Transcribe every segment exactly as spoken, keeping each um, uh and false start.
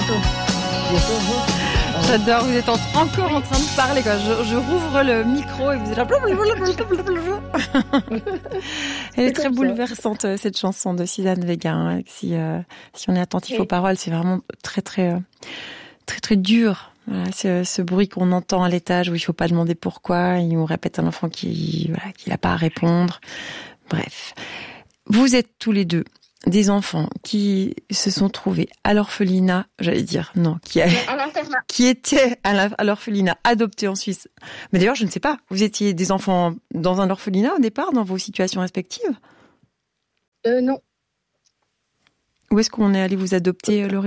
bientôt. J'adore, vous êtes en- encore en train de parler, quoi. Je, je rouvre le micro et vous êtes là. Elle est très bouleversante, cette chanson de Suzanne Vega. Hein. Si, euh, si on est attentif Oui. aux paroles, c'est vraiment très, très, euh, très, très dur. Voilà, ce, ce bruit qu'on entend à l'étage où il faut pas demander pourquoi. Et on répète à l'enfant qui, voilà, qu'il n'a pas à répondre. Bref. Vous êtes tous les deux des enfants qui se sont trouvés à l'orphelinat, j'allais dire, non, qui, a, qui étaient à, la, à l'orphelinat, adoptés en Suisse. Mais d'ailleurs, je ne sais pas, vous étiez des enfants dans un orphelinat au départ, dans vos situations respectives ? Euh, non. Où est-ce qu'on est allé vous adopter, Laurie ?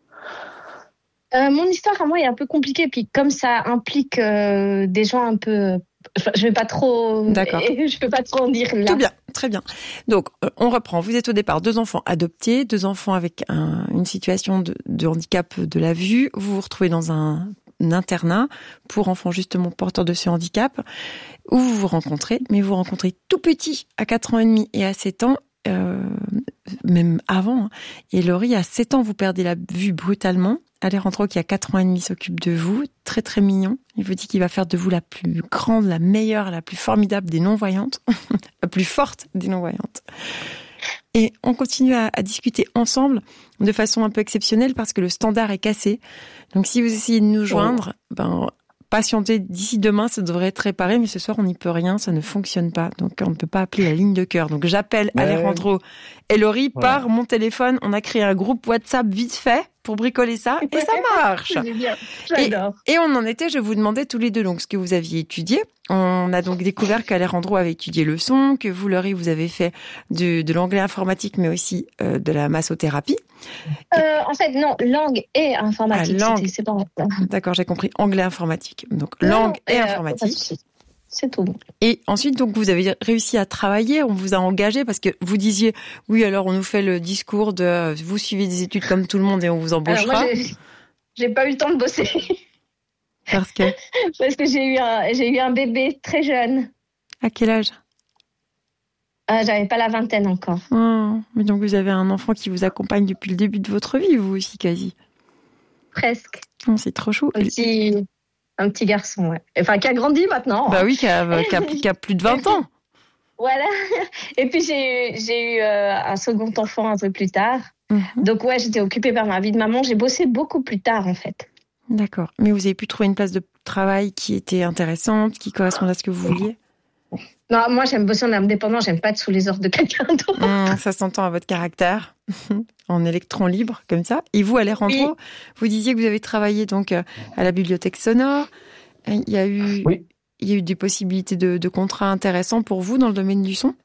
Euh, mon histoire à moi est un peu compliquée, puis comme ça implique euh, des gens un peu... Enfin, je vais pas trop... D'accord. Je peux pas trop en dire là. Tout bien, très bien. Donc, euh, on reprend. Vous êtes au départ deux enfants adoptés, deux enfants avec un, une situation de, de handicap de la vue. Vous vous retrouvez dans un, un internat pour enfants justement porteurs de ce handicap, où vous vous rencontrez, mais vous vous rencontrez tout petit, à quatre ans et demi et à sept ans, euh, même avant. Et Laurie, à sept ans, vous perdez la vue brutalement. Alejandro, qui a quatre ans et demi, s'occupe de vous, très très mignon. Il vous dit qu'il va faire de vous la plus grande, la meilleure, la plus formidable des non-voyantes, la plus forte des non-voyantes. Et on continue à, à discuter ensemble de façon un peu exceptionnelle parce que le standard est cassé. Donc si vous essayez de nous joindre, oh. ben patientez, d'ici demain, ça devrait être réparé, mais ce soir, on n'y peut rien, ça ne fonctionne pas. Donc, on ne peut pas appeler la ligne de cœur. Donc, j'appelle ouais. Alejandro et Laurie ouais. par mon téléphone. On a créé un groupe WhatsApp vite fait pour bricoler ça, et ça marche. J'adore. Et, et on en était, je vous demandais tous les deux donc ce que vous aviez étudié. On a donc découvert qu'Alejandro avait étudié le son, que vous, Laurie, vous avez fait de, de l'anglais informatique, mais aussi euh, de la massothérapie. Euh, en fait, non, langue et informatique. Ah, langue. C'est pas vrai. D'accord, j'ai compris. Anglais informatique. Donc, non, langue et euh, informatique. C'est tout bon. Et ensuite, donc, vous avez réussi à travailler, on vous a engagé parce que vous disiez, oui, alors on nous fait le discours de vous suivez des études comme tout le monde et on vous embauchera. Alors moi, j'ai, j'ai pas eu le temps de bosser. Parce que Parce que j'ai eu un, j'ai eu un bébé très jeune. À quel âge ? euh, J'avais pas la vingtaine encore. Oh, mais donc vous avez un enfant qui vous accompagne depuis le début de votre vie, vous aussi, quasi. Presque. Oh, c'est trop chou. Un petit, un petit garçon, ouais. Enfin, qui a grandi maintenant. Bah oui, qui a, qui a, qui a plus de vingt ans. Voilà. Et puis j'ai, j'ai eu euh, un second enfant un peu plus tard. Mm-hmm. Donc ouais, j'étais occupée par ma vie de maman. J'ai bossé beaucoup plus tard, en fait. D'accord. Mais vous avez pu trouver une place de travail qui était intéressante, qui correspondait à ce que vous vouliez ? Non, moi, j'aime bosser en indépendant. J'aime pas être sous les ordres de quelqu'un d'autre. Mmh, ça s'entend à votre caractère, en électron libre, comme ça. Et vous, Alejandro, oui. vous disiez que vous avez travaillé donc à la bibliothèque sonore. Il y a eu, oui. il y a eu des possibilités de, de contrats intéressants pour vous dans le domaine du son ?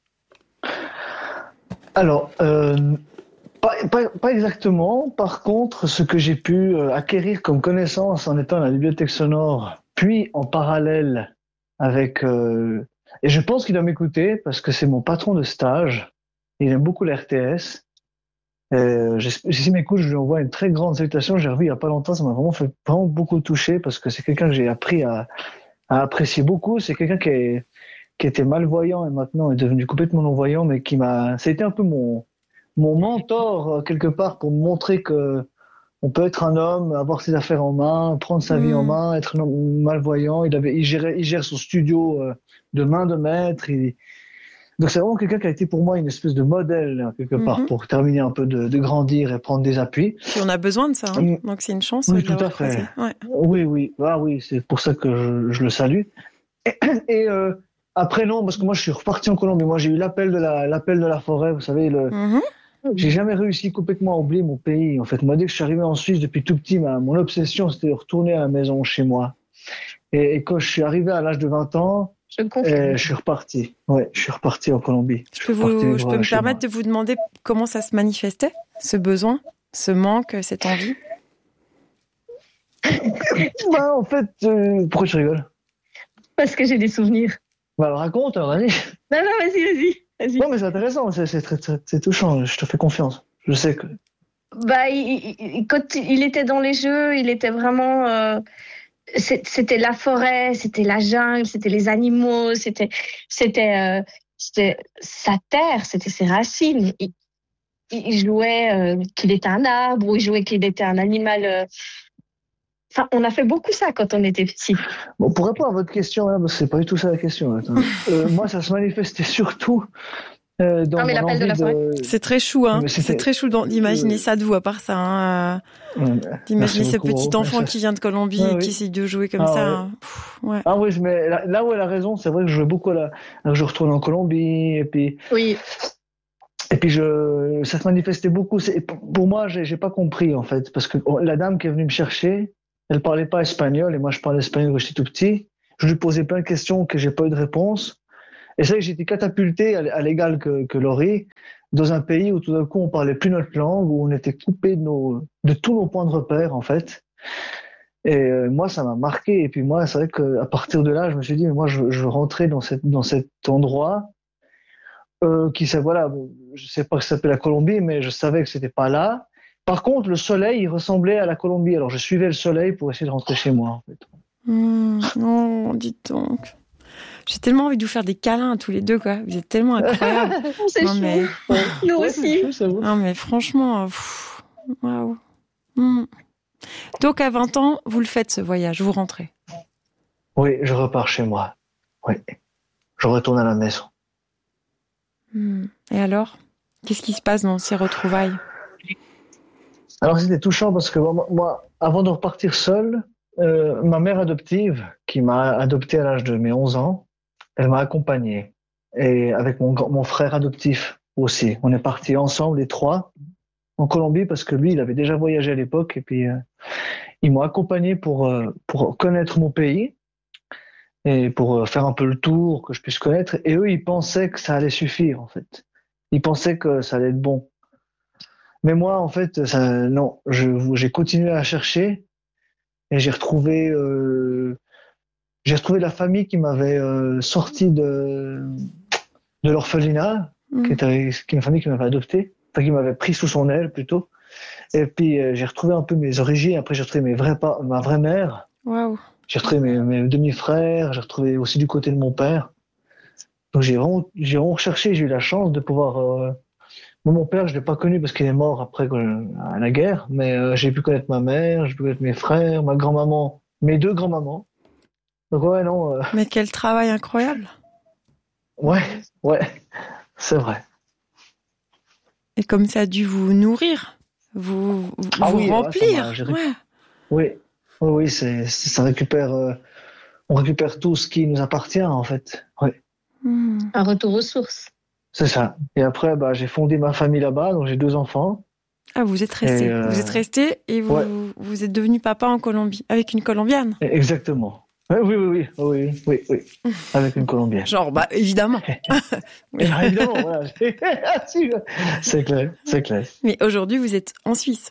Alors... Euh... Pas, pas, pas exactement. Par contre, ce que j'ai pu euh, acquérir comme connaissance en étant à la bibliothèque sonore, puis en parallèle avec... Euh, et je pense qu'il doit m'écouter parce que c'est mon patron de stage. Il aime beaucoup l'R T S. Euh, S'il m'écoute, je lui envoie une très grande salutation. J'ai revu il n'y a pas longtemps. Ça m'a vraiment fait vraiment beaucoup toucher parce que c'est quelqu'un que j'ai appris à, à apprécier beaucoup. C'est quelqu'un qui, est, qui était malvoyant et maintenant est devenu complètement non-voyant, mais qui m'a... Ça a été un peu mon... mon mentor, quelque part, pour me montrer que on peut être un homme, avoir ses affaires en main, prendre sa mmh. vie en main, être un homme malvoyant. Il, avait, il, gérait, il gère son studio de main de maître. Il... Donc c'est vraiment quelqu'un qui a été pour moi une espèce de modèle, quelque part, mmh. pour terminer un peu de, de grandir et prendre des appuis. Puis on a besoin de ça, hein. mmh. donc c'est une chance. Oui, de tout à fait. Ouais. Oui, oui, ah, oui, c'est pour ça que je, je le salue. Et, et euh, après, non, parce que moi je suis reparti en Colombie. Moi j'ai eu l'appel de la, l'appel de la forêt, vous savez, le... Mmh. J'ai jamais réussi complètement à oublier mon pays. En fait, moi, dès que je suis arrivé en Suisse depuis tout petit, ma, mon obsession, c'était de retourner à la maison, chez moi. Et, et quand je suis arrivé à l'âge de vingt ans, je, je suis reparti. Ouais, je suis reparti en Colombie. Je, je peux, vous, je peux me permettre moi. de vous demander comment ça se manifestait, ce besoin, ce manque, cette envie? Bah, en fait, euh, pourquoi tu rigoles? Parce que j'ai des souvenirs. Bah, raconte, vas-y. Non, non, vas-y, vas-y. Vas-y. Non, mais c'est intéressant, c'est, c'est, très, très, c'est touchant, je te fais confiance. Je sais que... Bah, il, il, quand il était dans les jeux, il était vraiment... Euh, c'était la forêt, c'était la jungle, c'était les animaux, c'était, c'était, euh, c'était sa terre, c'était ses racines. Il, il jouait euh, qu'il était un arbre, ou il jouait qu'il était un animal. Euh... Enfin, on a fait beaucoup ça quand on était petit. Bon, pour répondre à votre question, hein, parce que c'est pas du tout ça la question. euh, moi, ça se manifestait surtout euh, dans non, mais mon l'appel envie de la forêt. de... C'est très chou, hein. C'est très chou d'imaginer euh... ça de vous, à part ça. Hein. D'imaginer ce beaucoup, petit enfant qui vient de Colombie ah, et oui. qui essaye de jouer comme ah, ça. Ouais. Hein. Pff, ouais. Ah oui, mais là, là où elle a raison, c'est vrai que je jouais beaucoup à la... Je retourne en Colombie et puis... Oui. Et puis je, ça se manifestait beaucoup. C'est, pour moi, j'ai, j'ai pas compris en fait, parce que la dame qui est venue me chercher, elle parlait pas espagnol et moi je parlais espagnol quand j'étais tout petit. Je lui posais plein de questions que j'ai pas eu de réponse. Et c'est vrai que j'ai été catapulté à l'égal que, que Laurie dans un pays où tout d'un coup on parlait plus notre langue, où on était coupé de nos, de tous nos points de repère en fait. Et euh, moi ça m'a marqué. Et puis moi c'est vrai que à partir de là je me suis dit mais moi je, je rentrais dans cette, dans cet endroit. Euh, qui ça voilà, je sais pas que ça s'appelle la Colombie, mais je savais que c'était pas là. Par contre, le soleil, il ressemblait à la Colombie, alors je suivais le soleil pour essayer de rentrer chez moi. En fait. Mmh, non, dites donc. J'ai tellement envie de vous faire des câlins à tous les deux, quoi. Vous êtes tellement incroyables. C'est non, chou. Mais... Nous aussi. Chou, non mais franchement, waouh. Mmh. Donc à vingt ans, vous le faites ce voyage, vous rentrez. Oui, je repars chez moi. Oui, je retourne à la maison. Et alors, qu'est-ce qui se passe dans ces retrouvailles ? Alors c'était touchant parce que moi, moi avant de repartir seul, euh, ma mère adoptive, qui m'a adopté à l'âge de mes onze ans, elle m'a accompagné. Et avec mon, mon frère adoptif aussi. On est partis ensemble, les trois, en Colombie parce que lui, il avait déjà voyagé à l'époque et puis euh, ils m'ont accompagné pour, euh, pour connaître mon pays. Et pour faire un peu le tour, que je puisse connaître. Et eux, ils pensaient que ça allait suffire, en fait. Ils pensaient que ça allait être bon. Mais moi, en fait, ça, non. Je, j'ai continué à chercher et j'ai retrouvé, euh, j'ai retrouvé la famille qui m'avait euh, sorti de, de l'orphelinat, mmh. qui était, qui est une famille qui m'avait adopté, enfin qui m'avait pris sous son aile plutôt. Et puis euh, j'ai retrouvé un peu mes origines. Après, j'ai retrouvé mes vrais pa- ma vraie mère. Waouh. J'ai retrouvé mes, mes demi-frères, j'ai retrouvé aussi du côté de mon père. Donc j'ai vraiment, j'ai vraiment recherché, j'ai eu la chance de pouvoir... Euh... Moi, mon père, je l'ai pas connu parce qu'il est mort après à la guerre, mais euh, j'ai pu connaître ma mère, j'ai pu connaître mes frères, ma grand-maman, mes deux grand-mamans. Donc ouais, non... Euh... Mais quel travail incroyable. Ouais, ouais, c'est vrai. Et comme ça a dû vous nourrir, vous, vous, ah vous oui, remplir. Ouais, ouais. Oui. Oui, oui, c'est, ça récupère, euh, on récupère tout ce qui nous appartient, en fait. Oui. Mmh. Un retour aux sources. C'est ça. Et après, bah, j'ai fondé ma famille là-bas, donc j'ai deux enfants. Ah, vous êtes resté. Euh... Vous êtes resté et vous, ouais. vous êtes devenu papa en Colombie, avec une Colombienne. Exactement. Oui, oui, oui, oui, oui, oui, oui. Avec une Colombienne. Genre, bah, évidemment. Mais évidemment, voilà. C'est clair, c'est clair. Mais aujourd'hui, vous êtes en Suisse.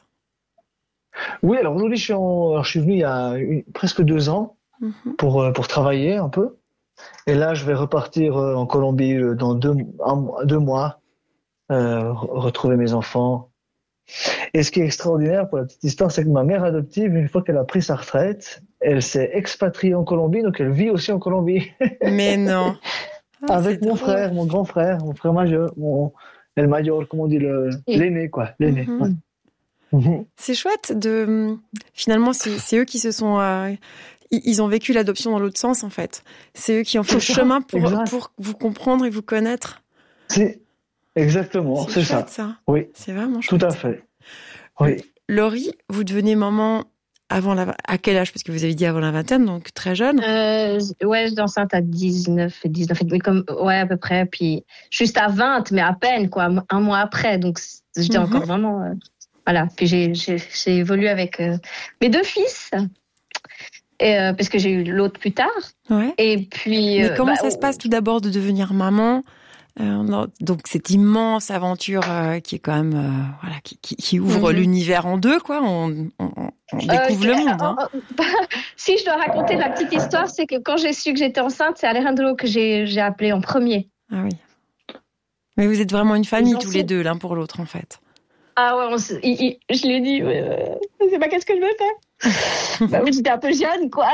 Oui, alors aujourd'hui, je suis, en, alors, je suis venu il y a une, presque deux ans mm-hmm. pour, pour travailler un peu. Et là, je vais repartir en Colombie dans deux, un, deux mois, euh, retrouver mes enfants. Et ce qui est extraordinaire pour la petite histoire, c'est que ma mère adoptive, une fois qu'elle a pris sa retraite, elle s'est expatriée en Colombie, donc elle vit aussi en Colombie. Mais non. Ah, Avec mon drôle. frère, mon grand frère, mon frère majeur, mon el mayor, comment on dit, le, l'aîné, quoi, l'aîné. Mm-hmm. Ouais. Mmh. C'est chouette de finalement c'est, c'est eux qui se sont euh, ils ont vécu l'adoption dans l'autre sens en fait. C'est eux qui ont fait c'est le ça, chemin pour exact. pour vous comprendre et vous connaître. C'est exactement, c'est, c'est ça. chouette, ça. Oui. C'est vraiment chouette. Tout à fait. Oui. Laurie, vous devenez maman avant la à quel âge parce que vous avez dit avant la vingtaine donc très jeune. Euh, ouais, j'étais enceinte à dix-neuf et dix-neuf mais comme ouais à peu près puis juste à vingt mais à peine quoi un mois après donc j'étais mmh. encore vraiment euh... Voilà, puis j'ai, j'ai, j'ai évolué avec euh, mes deux fils, et, euh, parce que j'ai eu l'autre plus tard. Ouais. Et puis. Mais comment bah, ça se passe tout d'abord de devenir maman euh, donc cette immense aventure euh, qui est quand même euh, voilà qui, qui, qui ouvre mm-hmm. l'univers en deux quoi. On, on, on découvre euh, le monde. Hein. Si je dois raconter la petite histoire, c'est que quand j'ai su que j'étais enceinte, c'est Alejandro que j'ai, j'ai appelé en premier. Ah oui. Mais vous êtes vraiment une famille tous les deux l'un pour l'autre en fait. Ah ouais, on se, il, il, je lui ai dit, euh, je sais pas qu'est-ce que je veux faire. Bah oui, j'étais un peu jeune, quoi.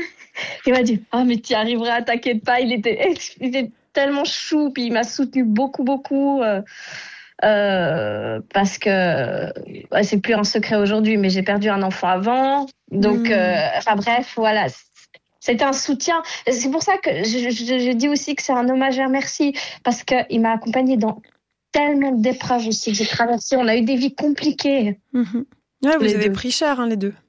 Il m'a dit, ah, oh, mais tu y arriveras, t'inquiète pas. Il était, il était tellement chou, puis il m'a soutenu beaucoup, beaucoup. Euh, Euh, parce que ouais, c'est plus un secret aujourd'hui, mais j'ai perdu un enfant avant. Donc, mmh. euh, enfin bref, voilà. C'était un soutien. C'est pour ça que je, je, je dis aussi que c'est un hommage et un merci, parce qu'il m'a accompagnée dans tellement d'épreuves aussi que j'ai traversées. On a eu des vies compliquées. Mmh. Ouais, vous avez deux. pris cher, hein, les deux.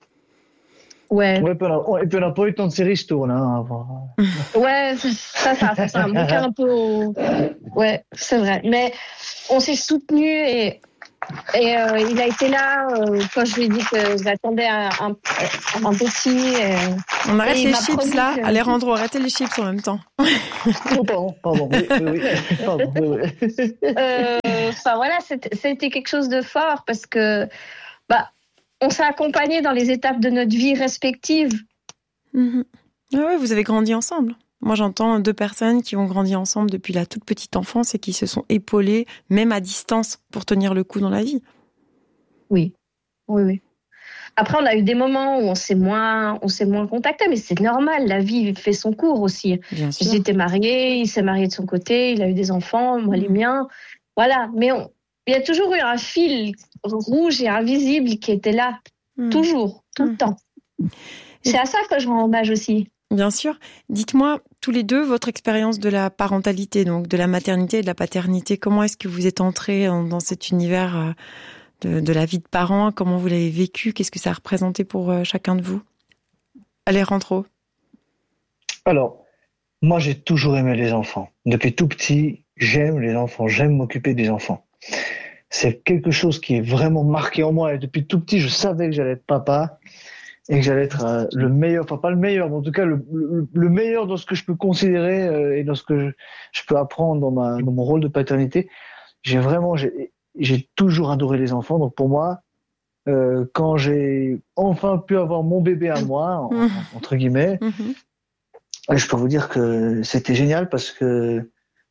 Ouais. Ouais, et puis on n'a pas eu tant de séries se tournent, hein, avant. Ouais, ça, ça, ça, ça a manqué un peu au... Ouais, c'est vrai. Mais on s'est soutenus et, et euh, il a été là euh, quand je lui ai dit que j'attendais un, un, un petit. Et, on arrête les chips là. Que... Alejandro, arrêtez les chips en même temps. Oh, pardon, pardon. Oui, oui, oui. Pardon, oui, oui. Euh, enfin voilà, c'était, c'était quelque chose de fort parce que bah. On s'est accompagnés dans les étapes de notre vie respectives. Mmh. Ah ouais, vous avez grandi ensemble. Moi, j'entends deux personnes qui ont grandi ensemble depuis la toute petite enfance et qui se sont épaulées, même à distance, pour tenir le coup dans la vie. Oui, oui, oui. Après, on a eu des moments où on s'est moins, on s'est moins contactés, mais c'est normal. La vie fait son cours aussi. Bien sûr. J'étais mariée, il s'est marié de son côté, il a eu des enfants, moi mmh. les miens. Voilà, mais on... il y a toujours eu un fil rouge et invisible qui était là, mmh. toujours, tout mmh. le temps. Et c'est à ça que je rends hommage aussi. Bien sûr. Dites-moi, tous les deux, votre expérience de la parentalité, donc de la maternité et de la paternité, comment est-ce que vous êtes entrés dans, dans cet univers de, de la vie de parent? Comment vous l'avez vécu? Qu'est-ce que ça a représenté pour chacun de vous? Alejandro. Alors, moi, j'ai toujours aimé les enfants. Depuis tout petit, j'aime les enfants, j'aime m'occuper des enfants. C'est quelque chose qui est vraiment marqué en moi et depuis tout petit, je savais que j'allais être papa et que j'allais être euh, le meilleur, enfin pas le meilleur, mais en tout cas le, le, le meilleur dans ce que je peux considérer euh, et dans ce que je, je peux apprendre dans, ma, dans mon rôle de paternité. J'ai vraiment, j'ai, j'ai toujours adoré les enfants. Donc pour moi, euh, quand j'ai enfin pu avoir mon bébé à moi, en, mmh. entre guillemets, mmh. je peux vous dire que c'était génial parce que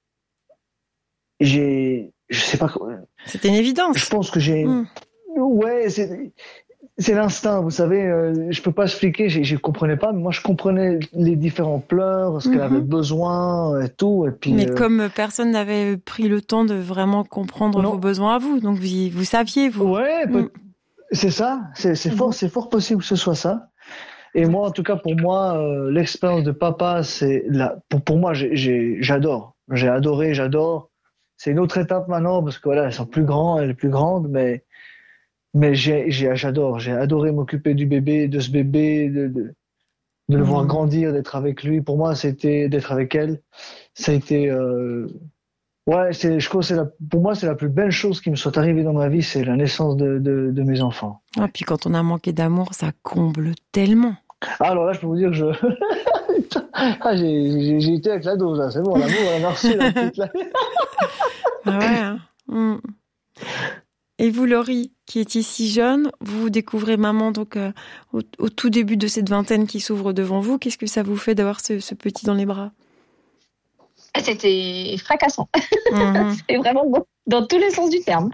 j'ai je sais pas. C'était une évidence. Je pense que j'ai. Mmh. Ouais, c'est c'est l'instinct. Vous savez, euh, je peux pas expliquer. Je je comprenais pas, mais moi je comprenais les différents pleurs, ce mmh. qu'elle avait besoin et tout. Et puis. Mais euh... comme personne n'avait pris le temps de vraiment comprendre non. vos besoins à vous, donc vous vous saviez vous. Ouais, mmh. c'est ça. C'est c'est mmh. fort, c'est fort possible que ce soit ça. Et moi, en tout cas, pour moi, euh, l'expérience de papa, c'est la. Pour pour moi, j'ai, j'ai j'adore. J'ai adoré, j'adore. C'est une autre étape maintenant parce que voilà, elles sont plus grandes, elle est plus grande, mais mais j'ai, j'ai j'adore, j'ai adoré m'occuper du bébé, de ce bébé, de de, de le mmh. voir grandir, d'être avec lui. Pour moi, c'était d'être avec elle. Ça a été euh, ouais, c'est je crois que c'est la pour moi c'est la plus belle chose qui me soit arrivée dans ma vie, c'est la naissance de de, de mes enfants. Ah ouais. Puis quand on a manqué d'amour, ça comble tellement. Ah, alors là, je peux vous dire que je ah, j'ai, j'ai, j'ai été avec la dose, là. C'est bon, l'amour, elle a reçu la petite, là. Ah ouais. Hein. Mm. Et vous, Laurie, qui étiez si jeune, vous découvrez maman donc euh, au, au tout début de cette vingtaine qui s'ouvre devant vous. Qu'est-ce que ça vous fait d'avoir ce, ce petit dans les bras? C'était fracassant. Mm-hmm. C'est vraiment bon, dans tous les sens du terme.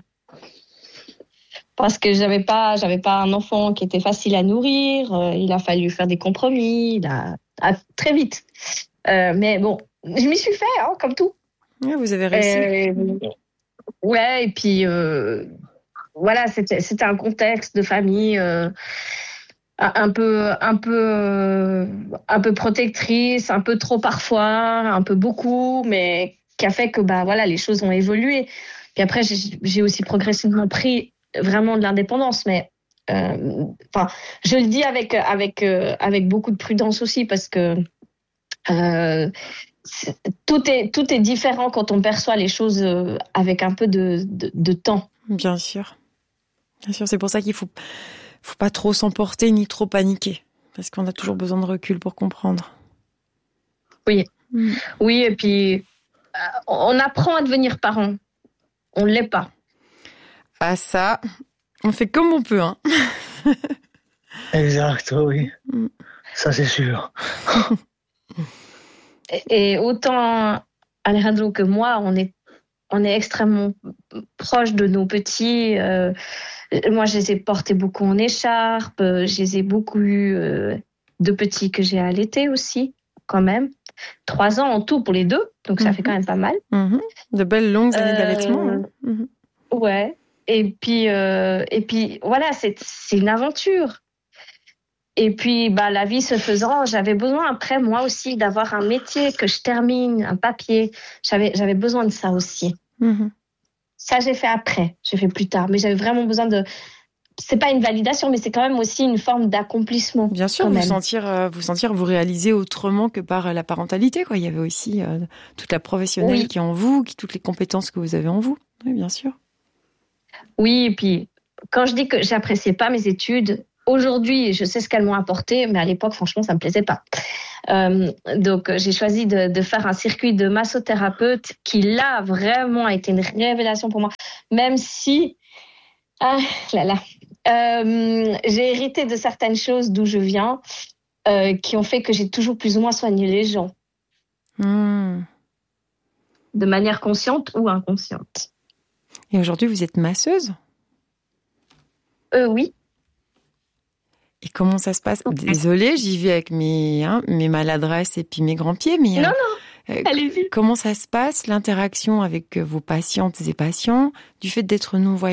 Parce que j'avais pas, j'avais pas un enfant qui était facile à nourrir. Euh, il a fallu faire des compromis. Il a, a très vite. Euh, mais bon, je m'y suis fait, hein, comme tout. Ouais, vous avez réussi. Euh, ouais, et puis euh, voilà, c'était, c'était un contexte de famille euh, un peu, un peu, euh, un peu protectrice, un peu trop parfois, un peu beaucoup, mais qui a fait que bah voilà, les choses ont évolué. Puis après, j'ai, j'ai aussi progressivement pris vraiment de l'indépendance, mais euh, enfin, je le dis avec avec euh, avec beaucoup de prudence aussi parce que euh, tout est tout est différent quand on perçoit les choses avec un peu de de, de temps. Bien sûr, bien sûr, c'est pour ça qu'il faut faut pas trop s'emporter ni trop paniquer parce qu'on a toujours besoin de recul pour comprendre. Oui, mmh. oui, et puis euh, on apprend à devenir parent, on l'est pas. Ah ça, on fait comme on peut, hein. Exact, oui. Mm. Ça, c'est sûr. et, et autant Alejandro que moi, on est, on est extrêmement proches de nos petits. Euh, moi, je les ai portés beaucoup en écharpe. Je les ai beaucoup eu euh, de petits que j'ai allaités aussi, quand même. Trois ans en tout pour les deux, donc ça mm-hmm. fait quand même pas mal. Mm-hmm. De belles longues années euh, d'allaitement. Hein. Mm-hmm. Ouais. Et puis, euh, et puis voilà, c'est, c'est une aventure. Et puis, bah, la vie se faisant, j'avais besoin après, moi aussi, d'avoir un métier, que je termine, un papier. J'avais, j'avais besoin de ça aussi. Mmh. Ça, j'ai fait après, j'ai fait plus tard. Mais j'avais vraiment besoin de... C'est pas une validation, mais c'est quand même aussi une forme d'accomplissement. Bien sûr, vous sentir, euh, vous sentir, vous réaliser autrement que par la parentalité, quoi. Il y avait aussi euh, toute la professionnelle oui. qui est en vous, qui, toutes les compétences que vous avez en vous. Oui, bien sûr. Oui, et puis, quand je dis que j'appréciais pas mes études... Aujourd'hui, je sais ce qu'elles m'ont apporté, mais à l'époque, franchement, ça me plaisait pas. Euh, donc, j'ai choisi de, de faire un circuit de massothérapeute qui, là, vraiment a été une révélation pour moi. Même si, ah là là, euh, j'ai hérité de certaines choses d'où je viens, euh, qui ont fait que j'ai toujours plus ou moins soigné les gens. Mmh. De manière consciente ou inconsciente. Et aujourd'hui, vous êtes masseuse ? Euh, oui. Et comment ça se passe ? Désolée, j'y vais avec mes, hein, mes maladresses et puis mes grands pieds, mais non, non, euh, allez-y. Comment ça se passe, l'interaction avec vos patientes et patients, du fait d'être non-voyante ?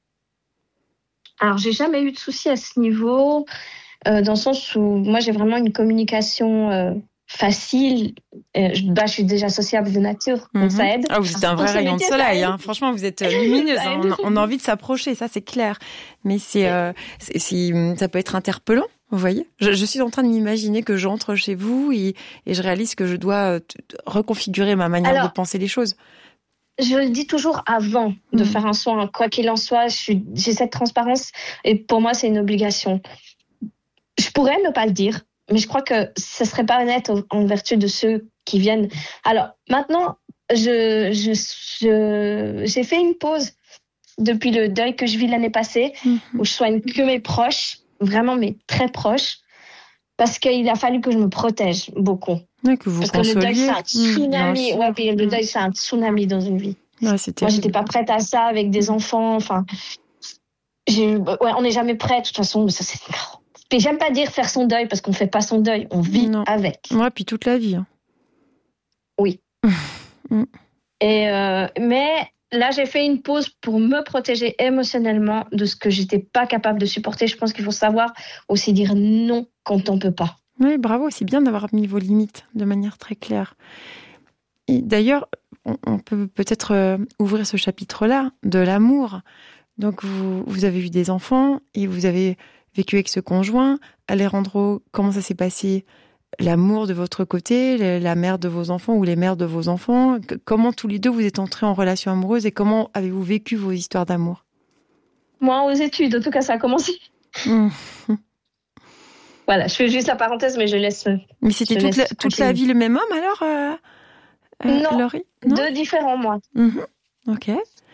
Alors, j'ai jamais eu de soucis à ce niveau, euh, dans le sens où moi, j'ai vraiment une communication euh, facile. Euh, je, bah, je suis déjà sociable de nature, donc mm-hmm. ça aide. Ah, vous êtes un vrai rayon de soleil, hein. Franchement, vous êtes lumineuse. Hein. On, a, on a envie de s'approcher, ça c'est clair. Mais c'est, euh, c'est, c'est, ça peut être interpellant, vous voyez. Je, je suis en train de m'imaginer que j'entre chez vous et, et je réalise que je dois t- t- reconfigurer ma manière Alors, de penser les choses. Je le dis toujours avant de mmh. faire un soin. Quoi qu'il en soit, je suis, j'ai cette transparence et pour moi, c'est une obligation. Je pourrais ne pas le dire, mais je crois que ce serait pas honnête en vertu de ceux qui viennent. Alors, maintenant, je, je, je, j'ai fait une pause depuis le deuil que je vis l'année passée, mmh. où je soigne que mes proches, vraiment mes très proches, parce qu'il a fallu que je me protège beaucoup. Ouais, que vous parce que le deuil, c'est un tsunami. Mmh, ouais, puis le deuil, c'est un tsunami dans une vie. Ouais, c'est Moi, j'étais pas prête à ça avec des enfants. Enfin, j'ai, ouais, on n'est jamais prêt, de toute façon. Mais ça, c'est. Puis j'aime pas dire faire son deuil parce qu'on fait pas son deuil, on vit non. avec. Ouais, puis toute la vie. Hein. Oui. mmh. Et euh, mais là, j'ai fait une pause pour me protéger émotionnellement de ce que j'étais pas capable de supporter. Je pense qu'il faut savoir aussi dire non quand on peut pas. Oui, bravo, c'est bien d'avoir mis vos limites de manière très claire. Et d'ailleurs, on, on peut peut-être euh, ouvrir ce chapitre-là de l'amour. Donc, vous, vous avez eu des enfants et vous avez vécu avec ce conjoint. Alejandro, comment ça s'est passé ? L'amour de votre côté, la mère de vos enfants ou les mères de vos enfants ? Comment tous les deux vous êtes entrés en relation amoureuse et comment avez-vous vécu vos histoires d'amour ? Moi, aux études, en tout cas, ça a commencé. Mmh. Voilà, je fais juste la parenthèse, mais je laisse. Mais c'était toute, la, toute la vie le même homme alors, euh, euh, non, Laurie ? Non, deux différents mois. Mmh. Ok.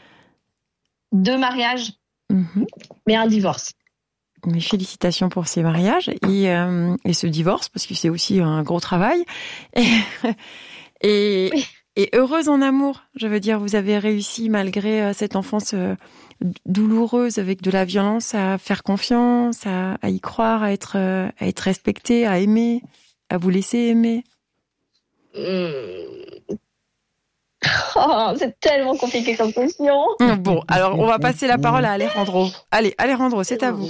Deux mariages, mmh. mais un divorce. Mes félicitations pour ces mariages et, euh, et ce divorce, parce que c'est aussi un gros travail. Et, et, oui. et heureuse en amour, je veux dire, vous avez réussi, malgré cette enfance douloureuse avec de la violence, à faire confiance, à, à y croire, à être, à être respecté, à aimer, à vous laisser aimer. Mmh. Oh, c'est tellement compliqué comme question. Bon, alors on va passer la parole à Alejandro. Allez, Alejandro, c'est à vous.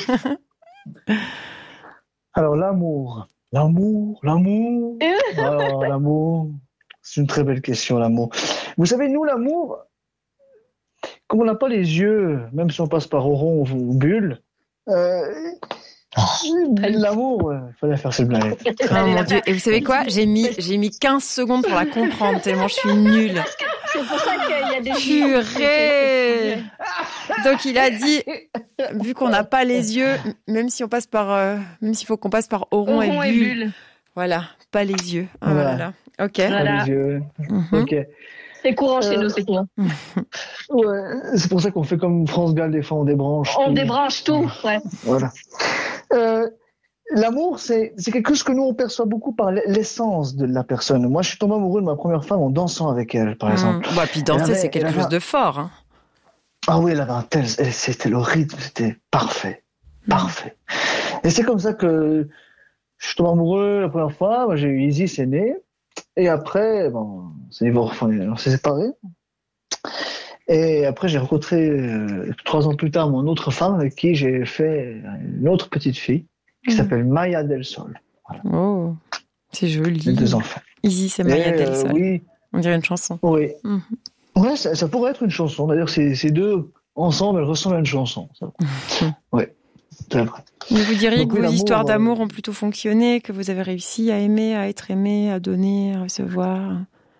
Alors l'amour, l'amour, l'amour. Alors l'amour, c'est une très belle question, l'amour. Vous savez, nous, l'amour, comme on n'a pas les yeux, même si on passe par Oron ou Bulle, euh, l'amour, il euh, fallait faire cette blague. Oh mon Dieu, et vous savez quoi ? J'ai mis, j'ai mis quinze secondes pour la comprendre, tellement je suis nulle. C'est pour ça qu'il y a des purée. Donc il a dit, vu qu'on n'a pas les yeux, même si on passe par, euh, même s'il faut qu'on passe par Oron, Oron et, et Bulle, Bulle. Voilà, pas les yeux. Ah, voilà. voilà. Ok. Voilà. Pas les yeux. Mm-hmm. Ok. C'est courant chez euh, nous, c'est courant. Ouais, c'est pour ça qu'on fait comme France Gall des fois, on débranche. On tout. débranche tout, ouais. Voilà. Euh, l'amour, c'est, c'est quelque chose que nous, on perçoit beaucoup par l'essence de la personne. Moi, je suis tombé amoureux de ma première femme en dansant avec elle, par exemple. Mmh. Ouais, puis danser, avait, c'est quelque chose avait... de fort. Hein. Ah oui, elle avait un tel... C'était le rythme, c'était parfait. Parfait. Mmh. Et c'est comme ça que je suis tombé amoureux la première fois. Moi, j'ai eu Izzy, c'est né. Et après, bon, c'est divorcé, on s'est séparés. Et après, j'ai rencontré euh, trois ans plus tard mon autre femme avec qui j'ai fait une autre petite fille qui Mmh. s'appelle Maya Del Sol. Voilà. Oh, c'est joli. Les deux enfants. Easy, c'est Maya Et, Del euh, Sol. oui, On dirait une chanson. oui. Mmh. Ouais, ça, ça pourrait être une chanson. D'ailleurs, ces, ces deux ensemble, elles ressemblent à une chanson. Ça. Oui, c'est vrai. Mais vous diriez Donc, que oui, vos l'amour, histoires d'amour euh, ont plutôt fonctionné, que vous avez réussi à aimer, à être aimé, à donner, à recevoir.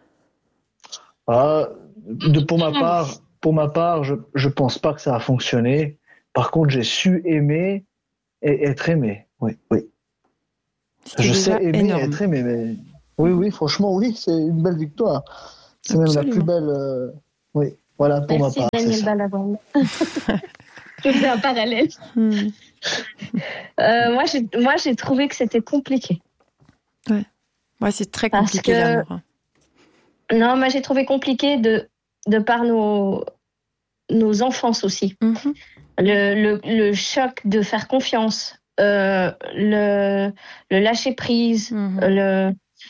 Ah, de, pour ma part, pour ma part, je, je pense pas que ça a fonctionné. Par contre, j'ai su aimer et être aimé. Oui, oui. C'était Je déjà sais aimer énorme. et être aimé, mais oui, oui, franchement, oui, c'est une belle victoire. C'est même la plus Absolument. belle. euh, Oui, voilà pour Merci ma part. C'est Daniel ça. Balavoine. Je fais un parallèle. Mmh. Euh, moi, j'ai, moi, j'ai trouvé que c'était compliqué. Ouais, c'est très Parce compliqué que- l'amour. hein. Non, moi, j'ai trouvé compliqué de, de par nos, nos enfances aussi. Mhm. Le, le, le choc de faire confiance, euh, le, le lâcher prise, Mhm. le.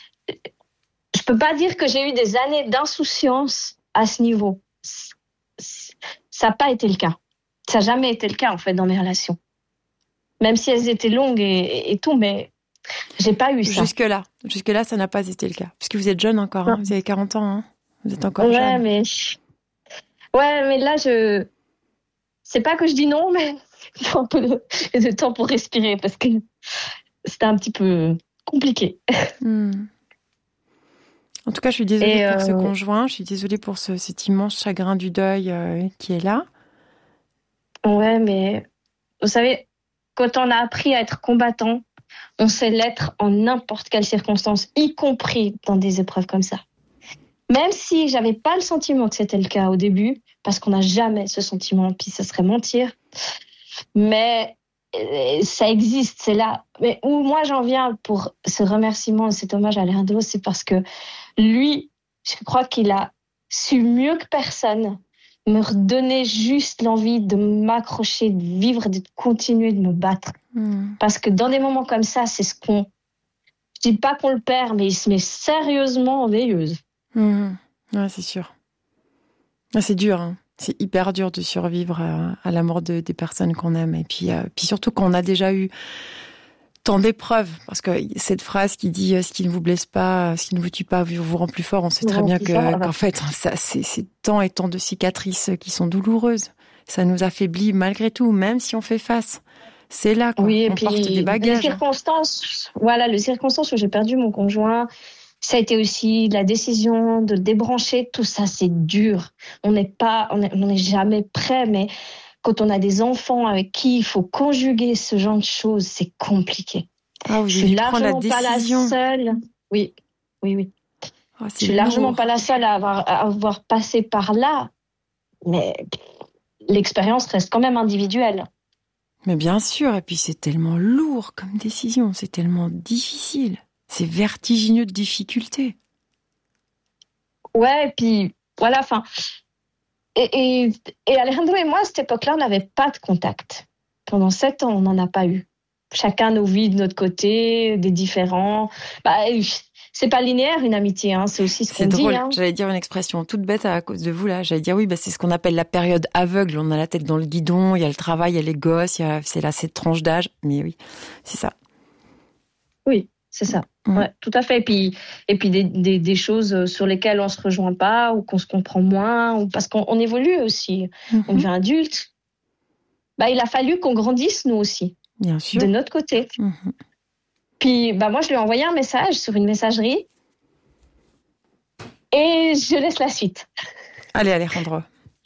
Je peux pas dire que j'ai eu des années d'insouciance à ce niveau. C- c- Ça n'a pas été le cas. Ça n'a jamais été le cas, en fait, dans mes relations. Même si elles étaient longues et, et, et tout, mais j'ai pas eu ça. Jusque-là, jusque-là, ça n'a pas été le cas. Puisque vous êtes jeune encore, hein. Non. Vous avez quarante ans, hein. Vous êtes encore Ouais, jeune. mais. Ouais, mais là, je. C'est pas que je dis non, mais il faut un peu de, de temps pour respirer parce que c'était un petit peu compliqué. Hmm. En tout cas, je suis désolée Et, pour ce euh, conjoint. Je suis désolée pour ce, cet immense chagrin du deuil euh, qui est là. Ouais, mais vous savez, quand on a appris à être combattant, on sait l'être en n'importe quelle circonstance, y compris dans des épreuves comme ça. Même si j'avais pas le sentiment que c'était le cas au début, parce qu'on n'a jamais ce sentiment, puis ça serait mentir. Mais euh, ça existe, c'est là. Mais où moi j'en viens pour ce remerciement et cet hommage à Alejandro, c'est parce que lui, je crois qu'il a su mieux que personne me redonner juste l'envie de m'accrocher, de vivre, de continuer de me battre. Hmm. Parce que dans des moments comme ça, c'est ce qu'on... Je dis pas qu'on le perd, mais il se met sérieusement en veilleuse. Hmm. Ouais, c'est sûr. Ah, c'est dur, hein. C'est hyper dur de survivre à, à la mort de, des personnes qu'on aime. Et puis, euh, puis surtout quand on a déjà eu tant d'épreuves. Parce que cette phrase qui dit « ce qui ne vous blesse pas, ce qui ne vous tue pas, vous, vous rend plus fort », on sait Vous très rend bien plus que, fort, ouais. qu'en fait, ça, c'est, c'est tant et tant de cicatrices qui sont douloureuses. Ça nous affaiblit malgré tout, même si on fait face. C'est là, quoi. Oui, et on puis porte des les bagages. circonstances, voilà, les circonstances où j'ai perdu mon conjoint, ça a été aussi la décision de le débrancher. Tout ça, c'est dur. On n'est pas, on est- on n'est jamais prêt, mais quand on a des enfants avec qui il faut conjuguer ce genre de choses, c'est compliqué. Ah, vous Je avez suis dû prendre la largement pas la décision. seule. Oui, oui, oui. Ah, Je c'est suis largement lourd. pas la seule à avoir, à avoir passé par là, mais l'expérience reste quand même individuelle. Mais bien sûr, et puis c'est tellement lourd comme décision, c'est tellement difficile. C'est vertigineux de difficulté. Ouais, et puis voilà, enfin. Et, et, et Alejandro et moi, à cette époque-là, on n'avait pas de contact. Pendant sept ans, on n'en a pas eu. Chacun nos vies de notre côté, des différents. Bah, c'est pas linéaire une amitié, hein. C'est aussi ce C'est qu'on drôle, dit. Hein. j'allais dire une expression toute bête à cause de vous là. J'allais dire oui, bah, c'est ce qu'on appelle la période aveugle. On a la tête dans le guidon, il y a le travail, il y a les gosses, il y a, c'est là cette tranche d'âge. Mais oui, c'est ça. Oui, c'est ça. Mmh. Ouais, tout à fait. Et puis, et puis des, des, des choses sur lesquelles on se rejoint pas ou qu'on se comprend moins, ou parce qu'on on évolue aussi. Mmh. On devient adulte. Bah, il a fallu qu'on grandisse nous aussi, Bien sûr. de notre côté. Mmh. Puis, bah, moi, je lui ai envoyé un message sur une messagerie et je laisse la suite. Allez, Alejandro.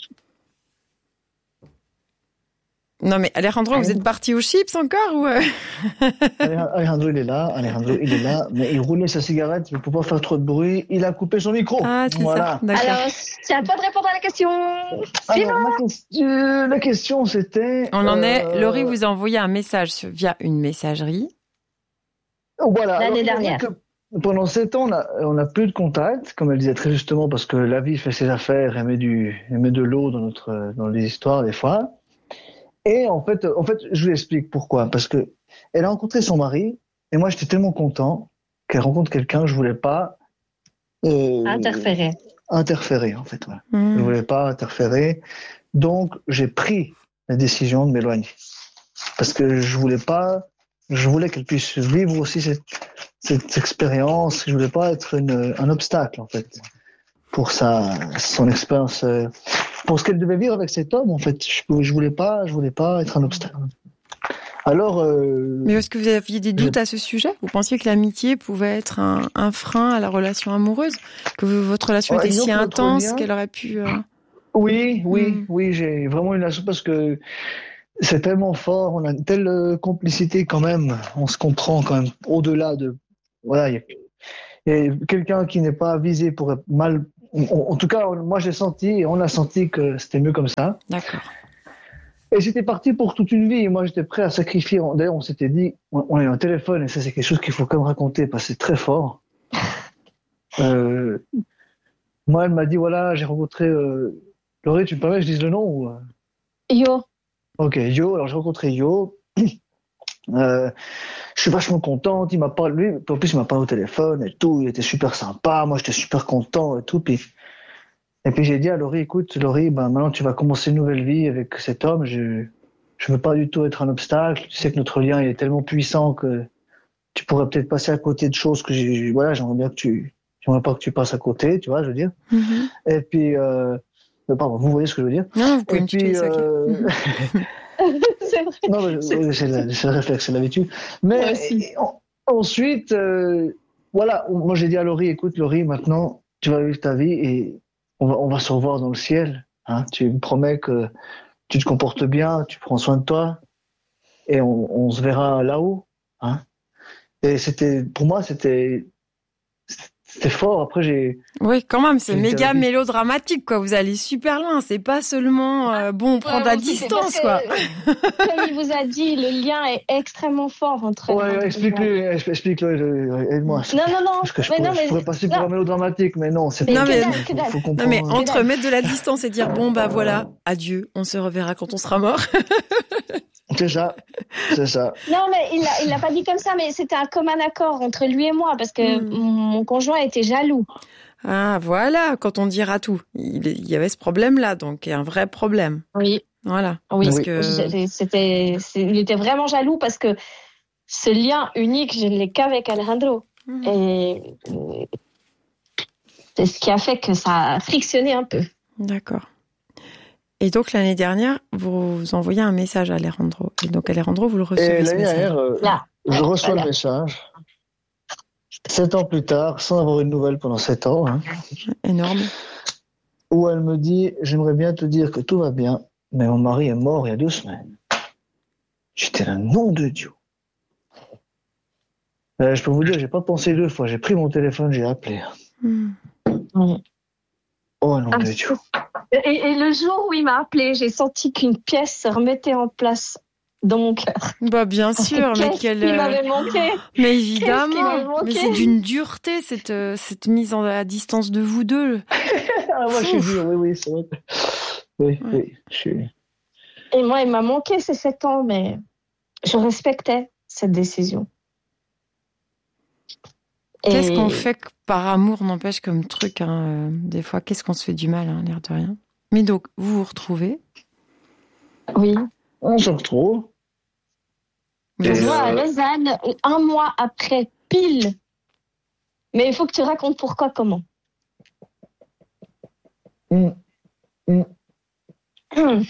Non mais Alejandro, Allez. vous êtes parti aux chips encore ou euh... Alejandro, il est là. Alejandro, il est là. Mais il roulait sa cigarette, mais pour pas faire trop de bruit, il a coupé son micro. Ah, c'est voilà. ça. D'accord. Alors, c'est à toi de répondre à la question. Alors, ma question, la question, c'était... On en est. euh, Laurie vous a envoyé un message sur- via une messagerie. Voilà. L'année Alors, il y a dernière. que pendant sept ans, on a, on a plus de contact, comme elle disait très justement, parce que la vie fait ses affaires, elle met du, elle met de l'eau dans notre, dans les histoires des fois. Et en fait, en fait, je vous explique pourquoi. Parce que elle a rencontré son mari, et moi, j'étais tellement content qu'elle rencontre quelqu'un, je voulais pas euh, Interférer. interférer, en fait. Voilà. Mmh. Je ne voulais pas interférer. Donc, j'ai pris la décision de m'éloigner. Parce que je voulais pas, je voulais qu'elle puisse vivre aussi cette, cette expérience. Je voulais pas être une, un obstacle, en fait, pour sa, son expérience, euh, pour ce qu'elle devait vivre avec cet homme, en fait. Je, je voulais pas, je voulais pas être un obstacle. Alors, euh, Mais est-ce que vous aviez des doutes je... à ce sujet? Vous pensiez que l'amitié pouvait être un, un frein à la relation amoureuse? Que votre relation ouais, était si intense lien... qu'elle aurait pu... Euh... Oui, oui, mmh. oui, j'ai vraiment une relation parce que c'est tellement fort, on a une telle complicité quand même, on se comprend quand même au-delà de... Voilà, il y, y a quelqu'un qui n'est pas visé pour être mal... En, en tout cas, moi j'ai senti, et on a senti que c'était mieux comme ça. D'accord. Et j'étais parti pour toute une vie, et moi j'étais prêt à sacrifier. D'ailleurs, on s'était dit, on, on est au téléphone, et ça c'est quelque chose qu'il faut quand même raconter, parce que c'est très fort. Euh, moi, elle m'a dit, voilà, j'ai rencontré... Euh, Laurie, tu me permets que je dise le nom ou... Yo. Ok, Yo. Alors j'ai rencontré Yo. Euh, je suis vachement contente. Il m'a parlé, lui, en plus il m'a parlé au téléphone et tout. Il était super sympa. Moi, j'étais super content et tout. Puis, et puis j'ai dit à Laurie, écoute, Laurie, ben maintenant tu vas commencer une nouvelle vie avec cet homme. Je, je veux pas du tout être un obstacle. Tu sais que notre lien il est tellement puissant que tu pourrais peut-être passer à côté de choses que j'ai. Voilà, j'aimerais bien que tu, j'aimerais pas que tu passes à côté, tu vois, je veux dire. Mm-hmm. Et puis. Euh, Pardon, vous voyez ce que je veux dire? Non, vous pouvez me tuer, c'est euh... c'est vrai. Non, mais c'est, c'est, la, c'est le réflexe, c'est l'habitude. Mais et, en, ensuite, euh, voilà, moi j'ai dit à Laurie, écoute Laurie, maintenant tu vas vivre ta vie et on va, on va se revoir dans le ciel. Hein. Tu me promets que tu te comportes bien, tu prends soin de toi et on, on se verra là-haut. Hein. Et c'était, pour moi, c'était... C'était fort, après j'ai... Oui, quand même, c'est méga mélodramatique, quoi. Vous allez super loin, c'est pas seulement, euh, bon, prendre ouais, à distance, quoi. Comme il vous a dit, le lien est extrêmement fort entre... Ouais, ouais explique-le, explique-le, aide-moi. Non, non, non. Parce que je, mais pourrais, non, mais je pourrais passer pour un mélodramatique, mais non, c'est mais pas... Non, mais, faut, faut comprendre. Non, mais entre mettre de la distance et dire, bon, bah voilà, adieu, on se reverra quand on sera mort. C'est ça, c'est ça. Non, mais il l'a, il l'a pas dit comme ça, mais c'était un commun accord entre lui et moi, parce que mmh. mon conjoint était jaloux. Ah, voilà, quand on dira tout. Il, il y avait ce problème-là, donc un vrai problème. Oui. Voilà. Oui, parce oui. que... C'était, c'est, il était vraiment jaloux parce que ce lien unique, je ne l'ai qu'avec Alejandro. Mmh. Et c'est ce qui a fait que ça a frictionné un peu. D'accord. Et donc, l'année dernière, vous envoyez un message à Alejandro. Et donc, Alejandro, vous le recevez, et ce l'année message. dernière, euh, Là. je reçois voilà. le message. Sept ans plus tard, sans avoir une nouvelle pendant sept ans. Hein, énorme. Où elle me dit, j'aimerais bien te dire que tout va bien, mais mon mari est mort il y a deux semaines. J'étais là, nom de Dieu. Euh, je peux vous dire, j'ai pas pensé deux fois. J'ai pris mon téléphone, j'ai appelé. Mm. Oh, nom ah, de Dieu. Et, et le jour où il m'a appelé, j'ai senti qu'une pièce se remettait en place dans mon cœur. Bah bien sûr, mais quelle... Il m'avait manqué. Mais évidemment, mais c'est d'une dureté cette cette mise en à distance de vous deux. ah, moi, je suis dur, oui, oui, c'est vrai. Oui, ouais. oui, je suis. Et moi, il m'a manqué ces sept ans, mais je respectais cette décision. Qu'est-ce Et... qu'on fait par amour, n'empêche, comme truc, hein, euh, des fois, qu'est-ce qu'on se fait du mal, hein, l'air de rien. Mais donc, vous vous retrouvez. Oui. On se retrouve. Je vois à Lausanne, un mois après, pile. Mais il faut que tu racontes pourquoi, comment. Mmh. Mmh. Mmh.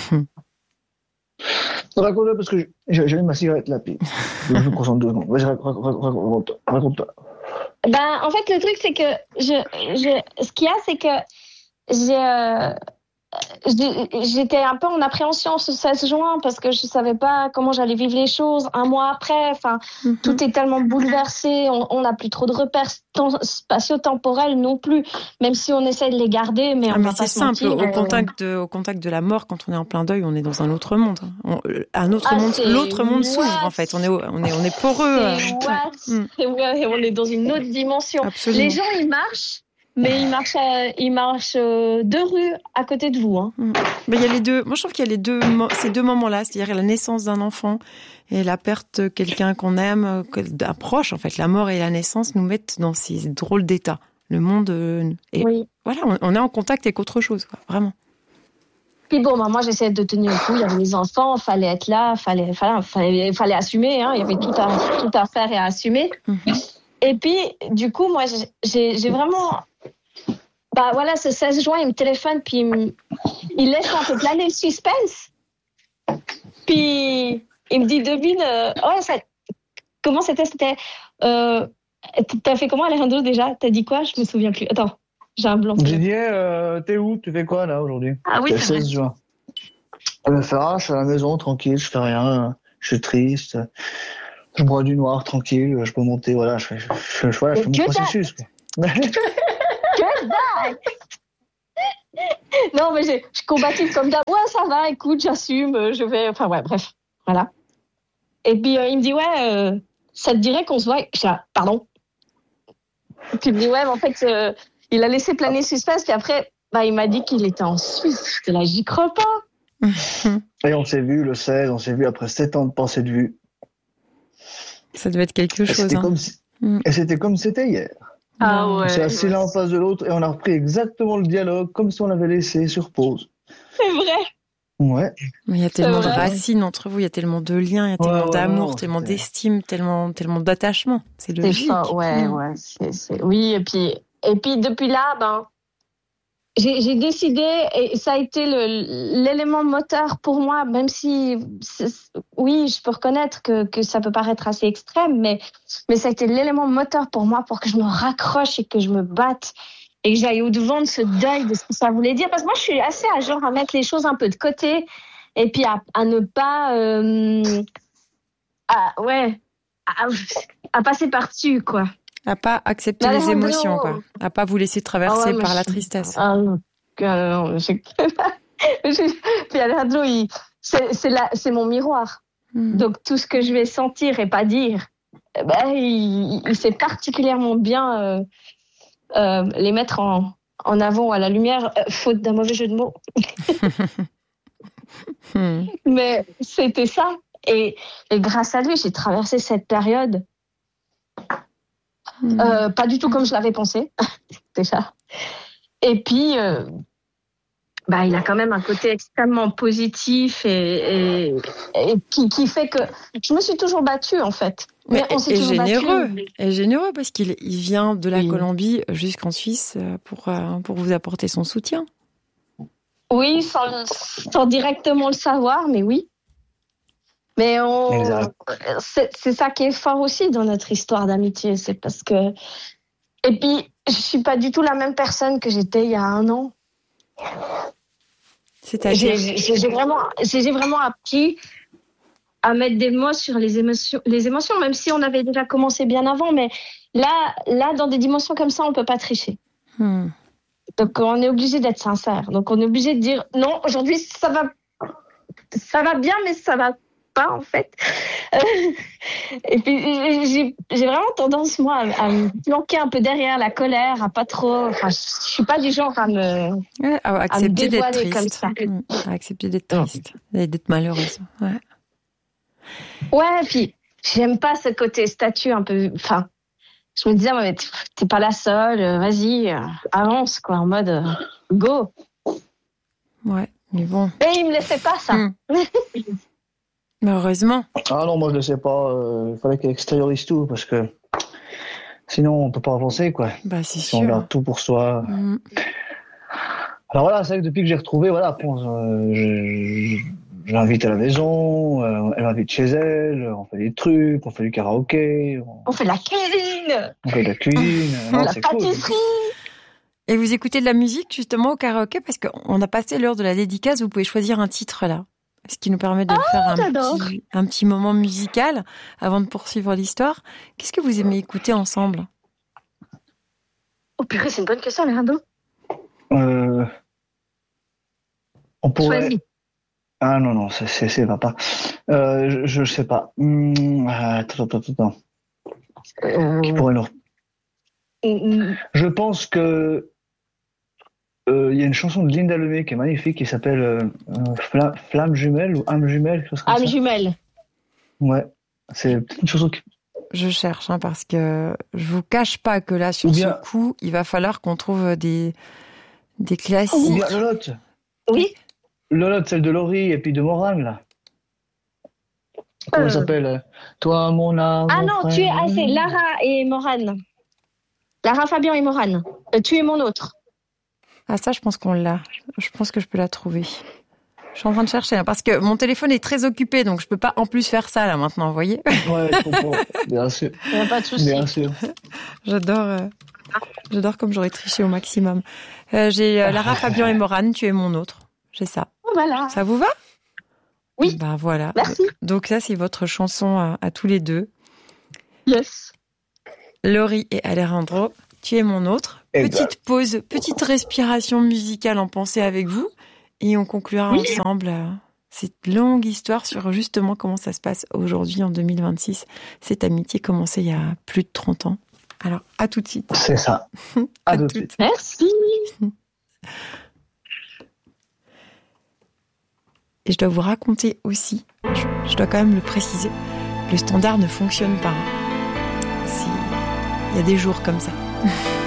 Raconte-le parce que j'ai mis ma cigarette là, puis je me concentre deux secondes. Vas-y, raconte-toi. Raconte-toi. Ben, en fait, le truc, c'est que je, je, ce qu'il y a, c'est que j'ai, euh, j'étais un peu en appréhension ce seize juin parce que je savais pas comment j'allais vivre les choses un mois après. Enfin, mm-hmm. tout est tellement bouleversé. On n'a plus trop de repères spatio-temporels non plus, même si on essaie de les garder. Mais, ah, on mais va c'est pas simple. se mentir, au, contact de, au contact de la mort, quand on est en plein deuil, on est dans un autre monde. On, un autre ah, monde. L'autre monde what? s'ouvre en fait. On est, on est, on est poreux. C'est mm. ouais, on est dans une autre dimension. Absolument. Les gens, ils marchent. Mais il marche, euh, il marche euh, deux rues à côté de vous. Hein. Mais il y a les deux. Moi, je trouve qu'il y a les deux, ces deux moments-là, c'est-à-dire la naissance d'un enfant et la perte de quelqu'un qu'on aime, d'un proche. En fait, la mort et la naissance nous mettent dans ces drôles d'états. Le monde euh, est, Oui. voilà, on, on est en contact avec autre chose, quoi, vraiment. Puis bon, bah, moi, j'essayais de tenir le coup. Il y avait les enfants, fallait être là, fallait, fallait, fallait, fallait assumer. Hein. Il y avait tout à, tout à faire et à assumer. Mm-hmm. Et puis, du coup, moi, j'ai, j'ai vraiment... Bah voilà, ce seize juin, il me téléphone, puis il, me, il laisse un peu planer le suspense. Puis, il me dit, devine, euh, oh, ça, comment c'était, c'était... Euh, t'as fait comment, Alejandro, déjà? T'as dit quoi? Je me souviens plus. Attends, j'ai un blanc. J'ai dit, euh, t'es où? Tu fais quoi, là, aujourd'hui? Ah oui, c'est le seize juin. Je vais faire, ah, je suis à la maison, tranquille, je fais rien, je suis triste, je bois du noir, tranquille, je peux monter, voilà, je fais, je, je, je, voilà, je fais mon processus. Que dalle! Non, mais j'ai, je suis combative comme d'hab. Ouais, ça va, écoute, j'assume, je vais... Enfin, ouais, bref, voilà. Et puis, euh, il me dit, ouais, euh, ça te dirait qu'on se voit? Je dis, ah, pardon? Et puis, il me dit, ouais, mais en fait, euh, il a laissé planer le suspense, puis après, bah, il m'a dit qu'il était en Suisse. J'étais là, j'y crois pas. Et on s'est vu le seize, on s'est vu après sept ans de pensée de vue. Ça devait être quelque chose. C'était hein. comme si... mm. Et c'était comme si c'était hier. Ah ouais. On s'est assis l'un en face de l'autre et on a repris exactement le dialogue comme si on l'avait laissé sur pause. C'est vrai. Ouais. Mais il y a tellement de racines entre vous, il y a tellement de liens, il y a tellement ouais, d'amour, ouais, tellement c'était... d'estime, tellement, tellement d'attachement. C'est logique. C'est fort, ouais, mmh. ouais. C'est, c'est... Oui, et puis, et puis depuis là, ben, j'ai, j'ai décidé, et ça a été le, l'élément moteur pour moi, même si, oui, je peux reconnaître que, que ça peut paraître assez extrême, mais, mais ça a été l'élément moteur pour moi pour que je me raccroche et que je me batte et que j'aille au-devant de ce deuil, de ce que ça voulait dire. Parce que moi, je suis assez à genre à mettre les choses un peu de côté et puis à, à ne pas, euh, à, ouais, à, à passer par-dessus, quoi. À pas accepter bah, les émotions, non. quoi. À pas vous laisser traverser ah ouais, par la tristesse. Ah non, non je... Puis Alejandro, il... c'est, c'est, la... c'est mon miroir. Mm. Donc tout ce que je vais sentir et pas dire, eh ben, il... il sait particulièrement bien euh, euh, les mettre en... en avant à la lumière, euh, faute d'un mauvais jeu de mots. mm. Mais c'était ça. Et... et grâce à lui, j'ai traversé cette période. Mmh. Euh, pas du tout comme je l'avais pensé, déjà. Et puis, euh, bah, il a quand même un côté extrêmement positif et, et, et qui, qui fait que je me suis toujours battue, en fait. Mais, Mais on s'est et toujours généreux, battue. Et généreux, parce qu'il il vient de la oui. Colombie jusqu'en Suisse pour, pour vous apporter son soutien. Oui, sans, sans directement le savoir, mais oui. Mais on... c'est, c'est ça qui est fort aussi dans notre histoire d'amitié, c'est parce que... Et puis, je suis pas du tout la même personne que j'étais il y a un an. C'est-à-dire j'ai, j'ai, j'ai, vraiment, j'ai vraiment appris à mettre des mots sur les émotions, les émotions, même si on avait déjà commencé bien avant, mais là, là dans des dimensions comme ça, on peut pas tricher. Hmm. Donc, on est obligé d'être sincère. Donc, on est obligé de dire, non, aujourd'hui, ça va, ça va bien, mais ça va pas, en fait. Euh, et puis, j'ai, j'ai vraiment tendance, moi, à, à me planquer un peu derrière la colère, à pas trop... Enfin, je suis pas du genre à me, ouais, à accepter à me dévoiler d'être triste. comme ça. Mmh, à accepter d'être triste et d'être malheureuse. Ouais. Ouais, puis j'aime pas ce côté statut un peu... Enfin, je me disais, mais t'es pas la seule, vas-y, avance, quoi, en mode euh, go. Ouais, mais bon... Et il me laissait pas ça. Mmh. Mais heureusement. Ah non, moi je le sais pas. Il euh, fallait qu'elle extériorise tout parce que sinon on peut pas avancer, quoi. Bah c'est si sûr. On garde tout pour soi. Mm. Alors voilà, c'est vrai que depuis que j'ai retrouvé, voilà, bon, euh, je, je l'invite à la maison, euh, elle m'invite chez elle, on fait des trucs, on fait du karaoké. On, on fait de la cuisine. On fait de la cuisine. non, la c'est pâtisserie. Cool. Et vous écoutez de la musique justement au karaoké parce qu'on a passé l'heure de la dédicace. Vous pouvez choisir un titre là. Ce qui nous permet de oh, faire un petit, un petit moment musical avant de poursuivre l'histoire. Qu'est-ce que vous aimez écouter ensemble? Oh purée, c'est une bonne question, Alejandro. Euh, on pourrait... Choisis. Ah non, non, c'est, c'est, c'est va pas. Euh, je, je sais pas. Hum, attends, attends, attends. Euh... Qui pourrait leur... mmh. Je pense que il euh, y a une chanson de Linda Lemay qui est magnifique qui s'appelle euh, Flamme, Flamme jumelle ou âme jumelle, quelque chose comme âme ça. jumelle. Ouais, c'est une chanson qui, Je cherche, hein, parce que je vous cache pas que là, sur bien... ce coup, il va falloir qu'on trouve des, des classiques. Ou bien Lolotte. Oui. Lolotte, celle de Laurie et puis de Morane, là. Comment elle Euh. s'appelle? Toi, mon âme. Ah mon non, frère. tu es. Ah, c'est Lara et Morane. Lara Fabian et Morane. Euh, tu es mon autre. Ah, ça, je pense qu'on l'a. Je pense que je peux la trouver. Je suis en train de chercher, hein, parce que mon téléphone est très occupé, donc je peux pas en plus faire ça, là, maintenant, vous voyez? Ouais, je comprends. Bien sûr. Il n'y a pas de souci. Bien sûr. J'adore, euh, j'adore comme j'aurais triché au maximum. Euh, j'ai euh, Lara Fabian et Morane, tu es mon autre. J'ai ça. Voilà. Ça vous va? Oui. Ben voilà. Merci. Donc ça, c'est votre chanson à, à tous les deux. Yes. Laurie et Alejandro, tu es mon autre. Eh Petite ben. pause, petite respiration musicale en pensée avec vous. Et on conclura Oui. ensemble euh, cette longue histoire sur justement comment ça se passe aujourd'hui en deux mille vingt-six. Cette amitié commencée il y a plus de trente ans. Alors, à tout de suite. C'est ça. À, à tout de suite. Merci. Et je dois vous raconter aussi, je, je dois quand même le préciser, le standard ne fonctionne pas. C'est- Il y a des jours comme ça.